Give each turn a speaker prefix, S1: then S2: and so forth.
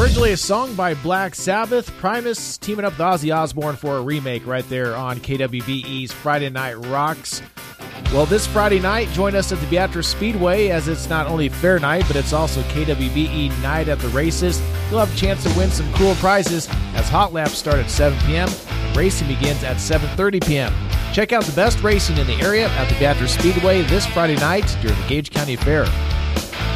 S1: Originally a song by Black Sabbath, Primus teaming up with Ozzy Osbourne for a remake right there on KWBE's Friday Night Rocks. Well, this Friday night, join us at the Beatrice Speedway, as it's not only fair night, but it's also KWBE Night at the Races. You'll have a chance to win some cool prizes as hot laps start at 7 p.m. and racing begins at 7:30 p.m. Check out the best racing in the area at the Beatrice Speedway this Friday night during the Gage County Fair.